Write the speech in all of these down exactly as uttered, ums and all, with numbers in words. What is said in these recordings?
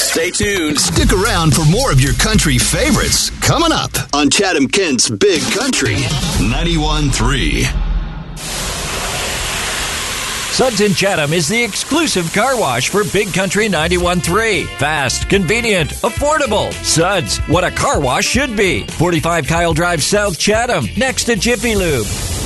Stay tuned. Stick around for more of your country favorites coming up on Chatham-Kent's Big Country ninety-one point three. Suds in Chatham is the exclusive car wash for Big Country ninety-one point three. Fast, convenient, affordable. Suds, what a car wash should be. forty-five Kyle Drive, South Chatham, next to Jiffy Lube.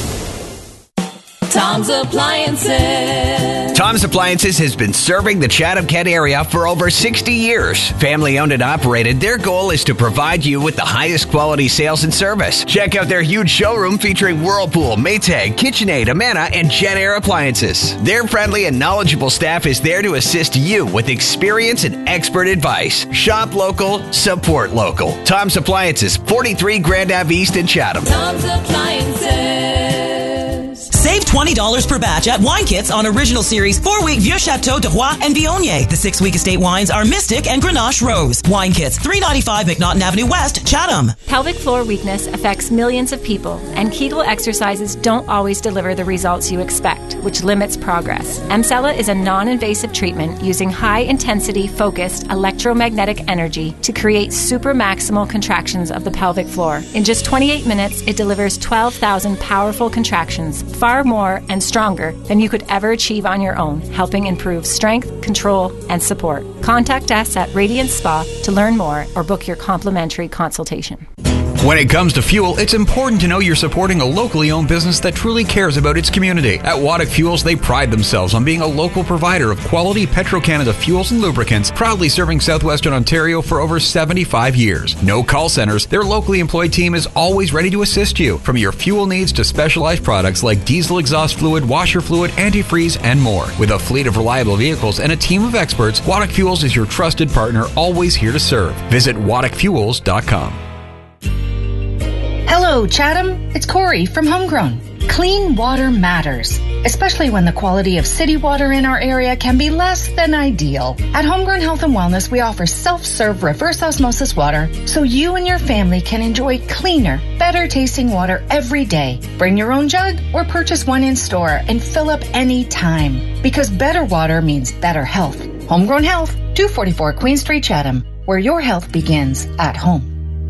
Tom's Appliances. Tom's Appliances has been serving the Chatham-Kent area for over sixty years. Family owned and operated, their goal is to provide you with the highest quality sales and service. Check out their huge showroom featuring Whirlpool, Maytag, KitchenAid, Amana, and JetAir appliances. Their friendly and knowledgeable staff is there to assist you with experience and expert advice. Shop local, support local. Tom's Appliances, forty-three Grand Ave East in Chatham. Tom's Appliances. Save twenty dollars per batch at Wine Kits on Original Series four-week Vieux Chateau de Roy and Viognier. The six-week estate wines are Mystic and Grenache Rose. Wine Kits, three ninety-five McNaughton Avenue West, Chatham. Pelvic floor weakness affects millions of people, and Kegel exercises don't always deliver the results you expect, which limits progress. Emsella is a non-invasive treatment using high-intensity, focused electromagnetic energy to create super-maximal contractions of the pelvic floor. In just twenty-eight minutes, it delivers twelve thousand powerful contractions, far more and stronger than you could ever achieve on your own, helping improve strength, control, and support. Contact us at Radiant Spa to learn more or book your complimentary consultation. When it comes to fuel, it's important to know you're supporting a locally owned business that truly cares about its community. At Waddick Fuels, they pride themselves on being a local provider of quality Petro-Canada fuels and lubricants, proudly serving southwestern Ontario for over seventy-five years. No call centers, their locally employed team is always ready to assist you, from your fuel needs to specialized products like diesel exhaust fluid, washer fluid, antifreeze, and more. With a fleet of reliable vehicles and a team of experts, Waddick Fuels is your trusted partner, always here to serve. Visit waddick fuels dot com. Hello, Chatham. It's Corey from Homegrown. Clean water matters, especially when the quality of city water in our area can be less than ideal. At Homegrown Health and Wellness, we offer self-serve reverse osmosis water so you and your family can enjoy cleaner, better tasting water every day. Bring your own jug or purchase one in store and fill up any time. Because better water means better health. Homegrown Health, two forty-four Queen Street, Chatham, where your health begins at home.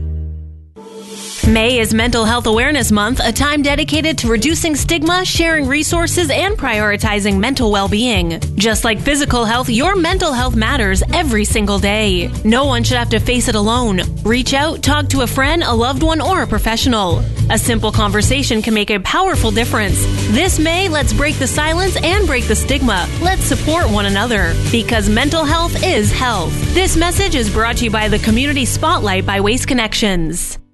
May is Mental Health Awareness Month, a time dedicated to reducing stigma, sharing resources, and prioritizing mental well-being. Just like physical health, your mental health matters every single day. No one should have to face it alone. Reach out, talk to a friend, a loved one, or a professional. A simple conversation can make a powerful difference. This May, let's break the silence and break the stigma. Let's support one another, because mental health is health. This message is brought to you by the Community Spotlight by Waste Connections.